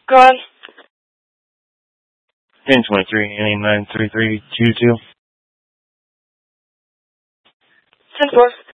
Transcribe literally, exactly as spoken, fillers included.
Go on. ten twenty-three, nine three three two two. ten four.